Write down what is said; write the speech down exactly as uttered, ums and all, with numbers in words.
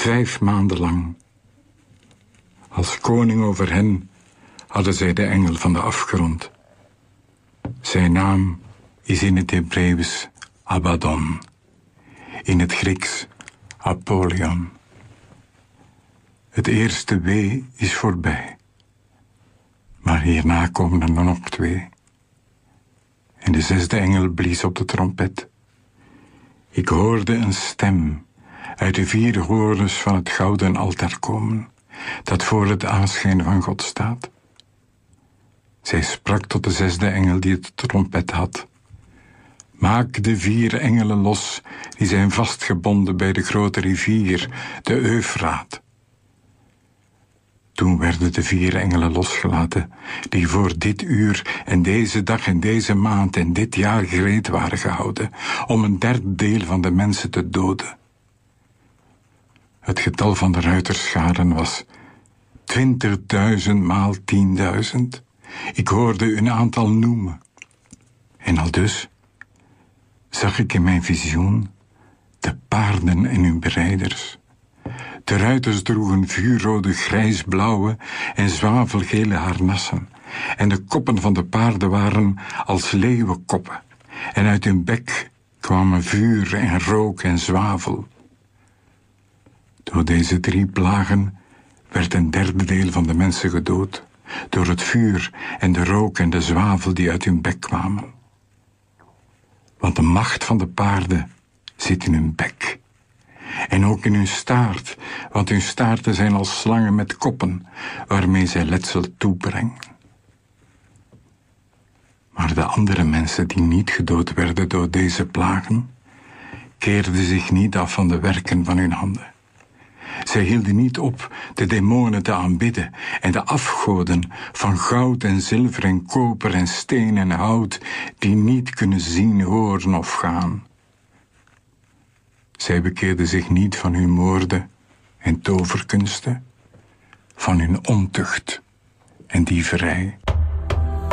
Vijf maanden lang. Als koning over hen hadden zij de engel van de afgrond. Zijn naam is in het Hebreeuws Abaddon, in het Grieks Apollyon. Het eerste wee is voorbij, maar hierna komen er nog twee. En de zesde engel blies op de trompet. Ik hoorde een stem uit de vier horens van het gouden altaar komen, dat voor het aanschijn van God staat. Zij sprak tot de zesde engel die het trompet had. Maak de vier engelen los, die zijn vastgebonden bij de grote rivier, de Eufraat. Toen werden de vier engelen losgelaten, die voor dit uur en deze dag en deze maand en dit jaar gereed waren gehouden, om een derde deel van de mensen te doden. Het getal van de ruiterscharen was twintigduizend maal tienduizend. Ik hoorde een aantal noemen. En aldus zag ik in mijn visioen de paarden en hun berijders. De ruiters droegen vuurrode, grijsblauwe en zwavelgele harnassen. En de koppen van de paarden waren als leeuwenkoppen. En uit hun bek kwamen vuur en rook en zwavel. Door deze drie plagen werd een derde deel van de mensen gedood, door het vuur en de rook en de zwavel die uit hun bek kwamen. Want de macht van de paarden zit in hun bek. En ook in hun staart, want hun staarten zijn als slangen met koppen, waarmee zij letsel toebrengen. Maar de andere mensen die niet gedood werden door deze plagen, keerden zich niet af van de werken van hun handen. Zij hielden niet op de demonen te aanbidden en de afgoden van goud en zilver en koper en steen en hout, die niet kunnen zien, horen of gaan. Zij bekeerden zich niet van hun moorden en toverkunsten, van hun ontucht en dieverij,